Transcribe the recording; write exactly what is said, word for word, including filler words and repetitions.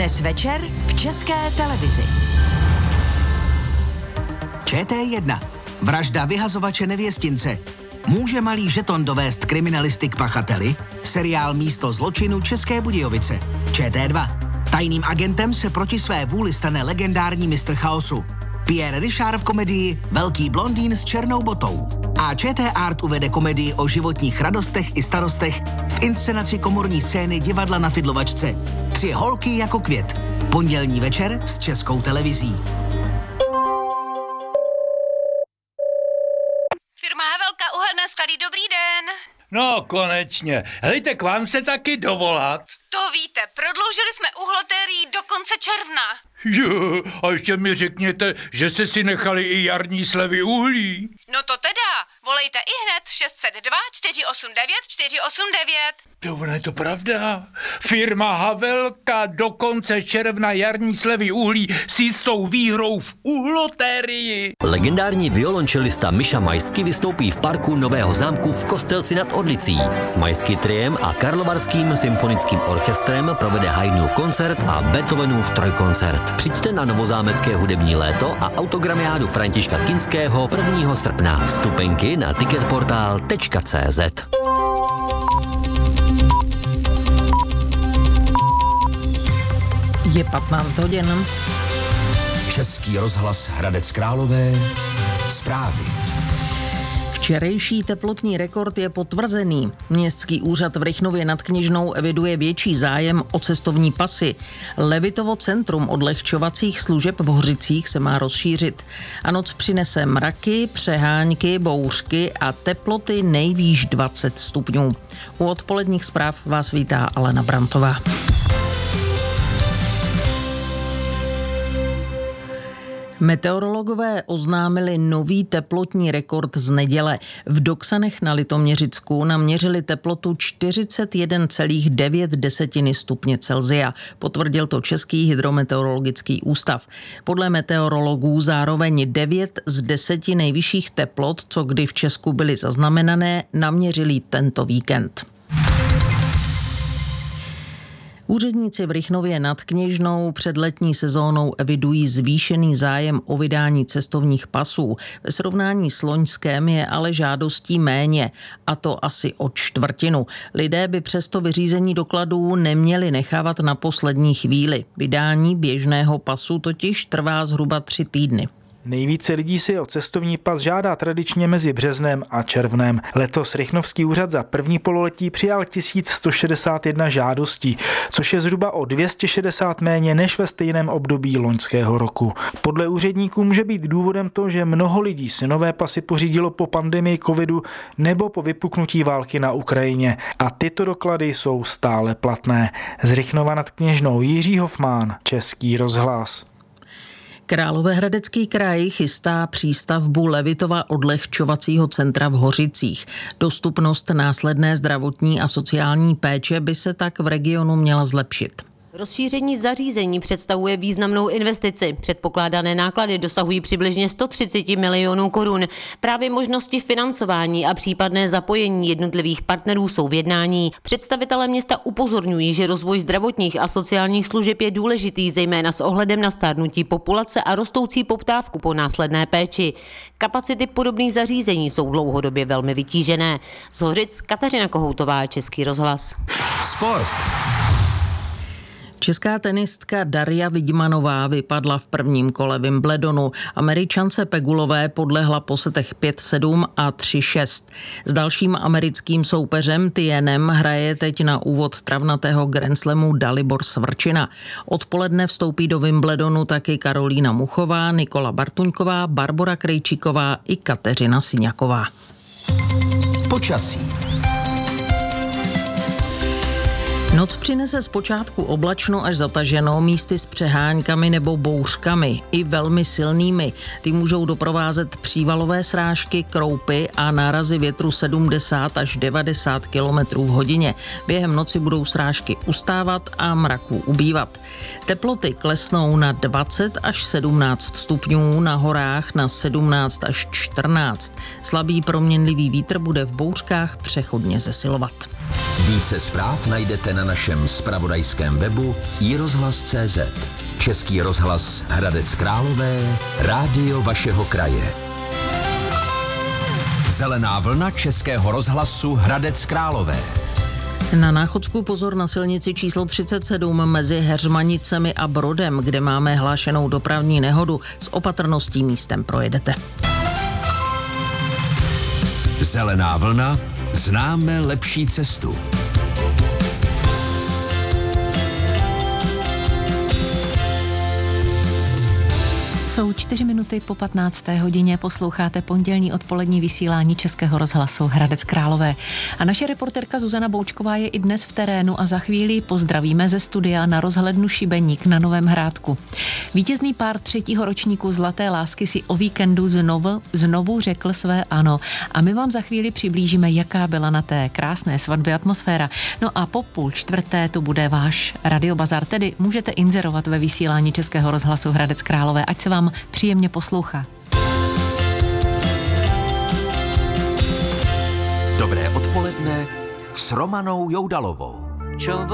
Dnes večer v České televizi. Č T jedna. Vražda vyhazovače nevěstince. Může malý žeton dovést kriminalisty k pachateli? Seriál Místo zločinu České Budějovice. Č T dva. Tajným agentem se proti své vůli stane legendární mistr chaosu. Pierre Richard v komedii Velký blondýn s černou botou. A Č T Art uvede komedii o životních radostech i starostech v inscenaci komorní scény divadla na Fidlovačce. Tři holky jako květ. Pondělní večer s Českou televizí. Firma Havelka, uhelné sklady, dobrý den. No, konečně. Hejte, k vám se taky dovolat. To víte, prodloužili jsme uhlotérii do konce června. Jo, a ještě mi řekněte, že jste si nechali i jarní slevy uhlí. No to teda, volejte i hned šest set dva čtyři osm devět čtyři osm devět. To ono je to pravda. Firma Havelka do konce června jarní slevy uhlí s jistou výhrou v uhlotérii. Legendární violončelista Miša Majsky vystoupí v parku Nového zámku v Kostelci nad Orlicí. S Majsky triem a Karlovarským symfonickým orchestrem provede Haydnův koncert a Beethovenův trojkoncert. Přijďte na novozámecké hudební léto a autogramiádu Františka Kinského prvního srpna. Vstupenky na ticketportál tečka cé zet. Je patnáct hodin. Český rozhlas Hradec Králové. Zprávy. Včerejší teplotní rekord je potvrzený. Městský úřad v Rychnově nad Kněžnou eviduje větší zájem o cestovní pasy. Levitovo centrum odlehčovacích služeb v Hořicích se má rozšířit. A noc přinese mraky, přehánky, bouřky a teploty nejvýš dvacet stupňů. U odpoledních zpráv vás vítá Alena Brantová. Meteorologové oznámili nový teplotní rekord z neděle. V Doksanech na Litoměřicku naměřili teplotu čtyřicet jedna celá devět stupně Celsia. Potvrdil to Český hydrometeorologický ústav. Podle meteorologů zároveň devět z deseti nejvyšších teplot, co kdy v Česku byly zaznamenané, naměřili tento víkend. Úředníci v Rychnově nad Kněžnou před letní sezónou evidují zvýšený zájem o vydání cestovních pasů. Ve srovnání s loňském je ale žádostí méně, a to asi o čtvrtinu. Lidé by přesto vyřízení dokladů neměli nechávat na poslední chvíli. Vydání běžného pasu totiž trvá zhruba tři týdny. Nejvíce lidí si o cestovní pas žádá tradičně mezi březnem a červnem. Letos Rychnovský úřad za první pololetí přijal tisíc sto šedesát jedna žádostí, což je zhruba o dvě stě šedesát méně než ve stejném období loňského roku. Podle úředníků může být důvodem to, že mnoho lidí si nové pasy pořídilo po pandemii covidu nebo po vypuknutí války na Ukrajině. A tyto doklady jsou stále platné. Z Rychnova nad Kněžnou Jiří Hofmán, Český rozhlas. Královéhradecký kraj chystá přístavbu Levitova odlehčovacího centra v Hořicích. Dostupnost následné zdravotní a sociální péče by se tak v regionu měla zlepšit. Rozšíření zařízení představuje významnou investici. Předpokládané náklady dosahují přibližně sto třicet milionů korun. Právě možnosti financování a případné zapojení jednotlivých partnerů jsou v jednání. Představitelé města upozorňují, že rozvoj zdravotních a sociálních služeb je důležitý, zejména s ohledem na stárnutí populace a rostoucí poptávku po následné péči. Kapacity podobných zařízení jsou dlouhodobě velmi vytížené. Z Hořic Kateřina Kohoutová, Český rozhlas. Sport. Česká tenistka Darja Vidmanová vypadla v prvním kole Wimbledonu. Američance Pegulové podlehla po setech pět sedm a tři šest. S dalším americkým soupeřem Tienem hraje teď na úvod travnatého Grand Slamu Dalibor Svrčina. Odpoledne vstoupí do Wimbledonu taky Karolína Muchová, Nikola Bartuňková, Barbora Krejčíková i Kateřina Siňaková. Počasí. Noc přinese zpočátku oblačno až zataženo, místy s přeháňkami nebo bouřkami, i velmi silnými. Ty můžou doprovázet přívalové srážky, kroupy a nárazy větru sedmdesát až devadesát kilometrů v hodině. Během noci budou srážky ustávat a mraků ubývat. Teploty klesnou na dvacet až sedmnáct stupňů, na horách na sedmnáct až čtrnáct. Slabý proměnlivý vítr bude v bouřkách přechodně zesilovat. Více zpráv najdete na našem zpravodajském webu i rozhlas tečka cé zet. Český rozhlas Hradec Králové, rádio vašeho kraje. Zelená vlna Českého rozhlasu Hradec Králové. Na Náchodsku pozor na silnici číslo třicet sedm mezi Heřmanicemi a Brodem, kde máme hlášenou dopravní nehodu. S opatrností místem projedete. Zelená vlna, známe lepší cestu. Jsou čtyři minuty po patnácté hodině, posloucháte pondělní odpolední vysílání Českého rozhlasu Hradec Králové. A naše reporterka Zuzana Boučková je i dnes v terénu a za chvíli pozdravíme ze studia na rozhlednu Šibeník na Novém Hrádku. Vítězný pár třetího ročníku Zlaté lásky si o víkendu znovu, znovu řekl své ano. A my vám za chvíli přiblížíme, jaká byla na té krásné svatbě atmosféra. No a po půl čtvrté tu bude váš radiobazar, tedy můžete inzerovat ve vysílání Českého rozhlasu Hradec Králové, ať se vám příjemně poslouchá. Dobré odpoledne s Romanou Joudalovou.